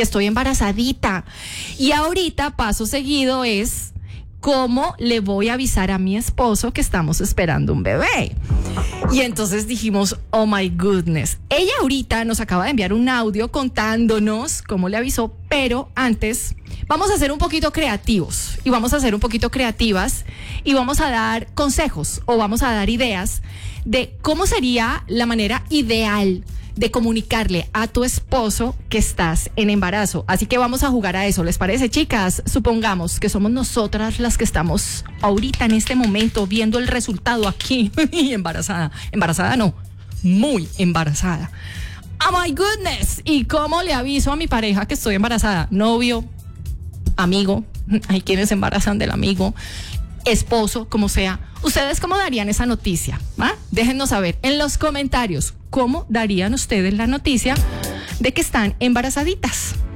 que estoy embarazadita. Y ahorita paso seguido es cómo le voy a avisar a mi esposo que estamos esperando un bebé. Y entonces dijimos, oh my goodness. Ella ahorita nos acaba de enviar un audio contándonos cómo le avisó, pero antes vamos a ser un poquito creativos y vamos a ser un poquito creativas y vamos a dar consejos o vamos a dar ideas de cómo sería la manera ideal de comunicarle a tu esposo que estás en embarazo. Así que vamos a jugar a eso, ¿les parece, chicas? Supongamos que somos nosotras las que estamos ahorita en este momento viendo el resultado aquí y embarazada. Embarazada no, muy embarazada. Oh my goodness. ¿Y cómo le aviso a mi pareja que estoy embarazada? Novio, amigo, hay quienes se embarazan del amigo, esposo, como sea. ¿Ustedes cómo darían esa noticia? ¿Ah? Déjennos saber en los comentarios cómo darían ustedes la noticia de que están embarazaditas.